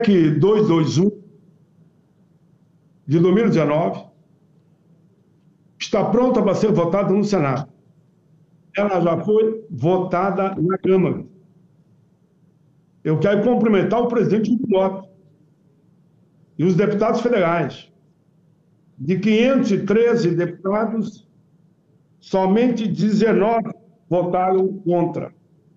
221 de 2019 está pronta para ser votada no Senado. Ela já foi votada na Câmara. Eu quero cumprimentar o presidente do voto e os deputados federais. De 513 deputados, somente 19 votaram contra.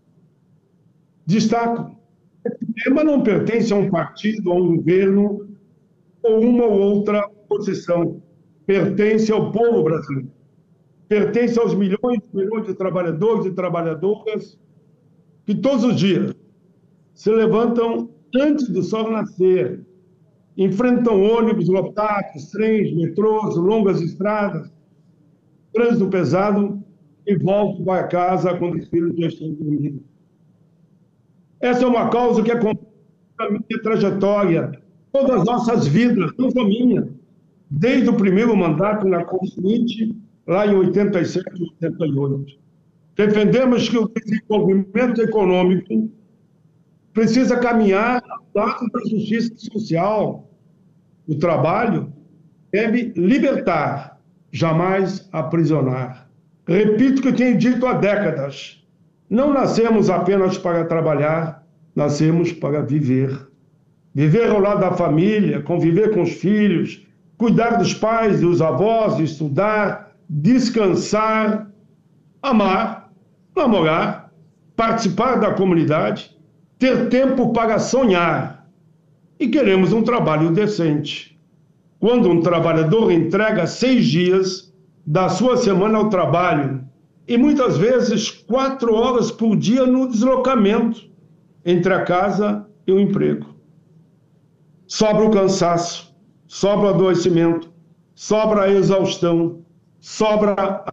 Destaco, esse tema não pertence a um partido, a um governo ou uma ou outra posição. Pertence ao povo brasileiro. Pertence aos milhões e milhões de trabalhadores e trabalhadoras que todos os dias se levantam antes do sol nascer, enfrentam ônibus lotados, trens, metrôs, longas estradas, trânsito pesado e voltam para casa quando os filhos já estão dormindo. Essa é uma causa que acompanha a minha trajetória, todas as nossas vidas, não só minha, desde o primeiro mandato na Constituinte, lá em 87 e 88. Defendemos que o desenvolvimento econômico precisa caminhar ao lado da justiça social. O trabalho deve libertar, jamais aprisionar. Repito o que tenho dito há décadas. Não nascemos apenas para trabalhar, nascemos para viver. Viver ao lado da família, conviver com os filhos, cuidar dos pais, dos avós, estudar, descansar, amar, namorar, participar da comunidade, ter tempo para sonhar. E queremos um trabalho decente. Quando um trabalhador entrega 6 dias da sua semana ao trabalho e muitas vezes 4 horas por dia no deslocamento entre a casa e o emprego, sobra o cansaço, sobra o adoecimento, sobra a exaustão, sobra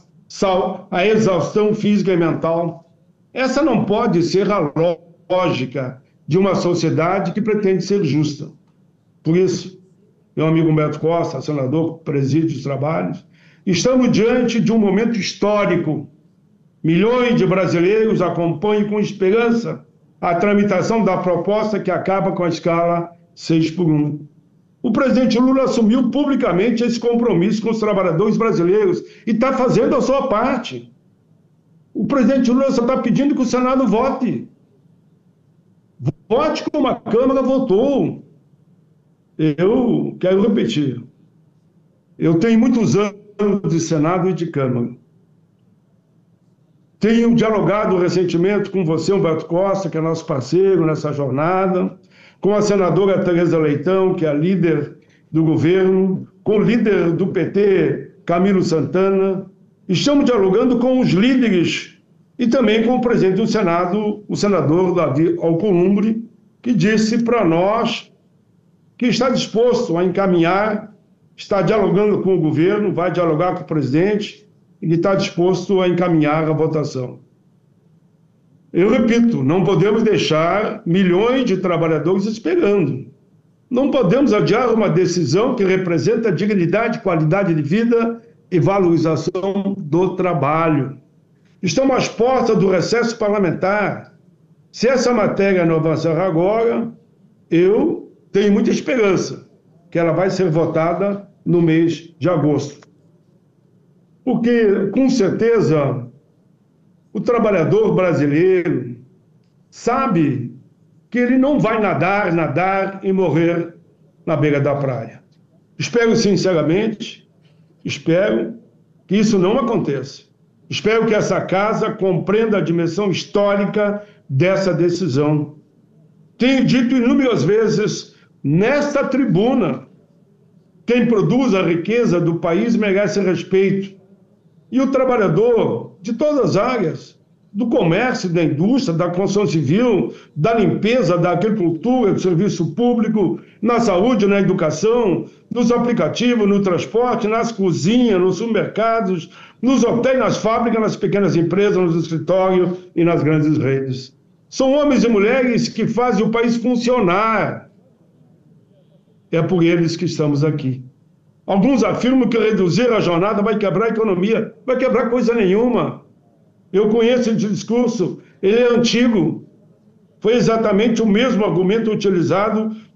a exaustão física e mental. Essa não pode ser a lógica de uma sociedade que pretende ser justa. Por isso, meu amigo Humberto Costa, senador que preside os trabalhos, estamos diante de um momento histórico. Milhões de brasileiros acompanham com esperança a tramitação da proposta que acaba com a escala 6x1. O presidente Lula assumiu publicamente esse compromisso com os trabalhadores brasileiros e está fazendo a sua parte. O presidente Lula só está pedindo que o Senado vote. Vote como a Câmara votou. Eu quero repetir. Eu tenho muitos anos de Senado e de Câmara. Tenho dialogado recentemente com você, Humberto Costa, que é nosso parceiro nessa jornada, com a senadora Tereza Leitão, que é a líder do governo, com o líder do PT, Camilo Santana. Estamos dialogando com os líderes e também com o presidente do Senado, o senador Davi Alcolumbre, que disse para nós que está disposto a encaminhar, está dialogando com o governo, vai dialogar com o presidente e está disposto a encaminhar a votação. Eu repito, não podemos deixar milhões de trabalhadores esperando. Não podemos adiar uma decisão que representa dignidade, qualidade de vida e valorização do trabalho. Estamos às portas do recesso parlamentar. Se essa matéria não avançar agora, eu tenho muita esperança que ela vai ser votada no mês de agosto. Porque, com certeza, o trabalhador brasileiro sabe que ele não vai nadar e morrer na beira da praia. Espero sinceramente, espero que isso não aconteça. Espero que essa casa compreenda a dimensão histórica dessa decisão. Tenho dito inúmeras vezes nesta tribuna, quem produz a riqueza do país merece respeito. E o trabalhador de todas as áreas, do comércio, da indústria, da construção civil, da limpeza, da agricultura, do serviço público, na saúde, na educação, nos aplicativos, no transporte, nas cozinhas, nos supermercados, nos hotéis, nas fábricas, nas pequenas empresas, nos escritórios e nas grandes redes. São homens e mulheres que fazem o país funcionar. É por eles que estamos aqui. Alguns afirmam que reduzir a jornada vai quebrar a economia. Vai quebrar coisa nenhuma. Eu conheço esse discurso, ele é antigo. Foi exatamente o mesmo argumento utilizado